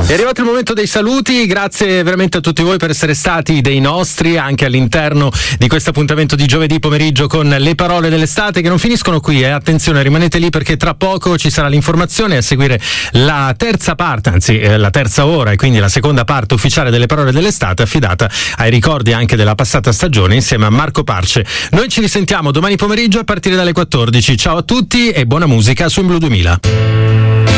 È arrivato il momento dei saluti, grazie veramente a tutti voi per essere stati dei nostri anche all'interno di questo appuntamento di giovedì pomeriggio con le parole dell'estate che non finiscono qui, attenzione, rimanete lì perché tra poco ci sarà l'informazione, a seguire la terza parte, anzi la terza ora e quindi la seconda parte ufficiale delle parole dell'estate affidata ai ricordi anche della passata stagione insieme a Marco Parce. Noi ci risentiamo domani pomeriggio a partire dalle 14. Ciao a tutti e buona musica su In Blu 2000.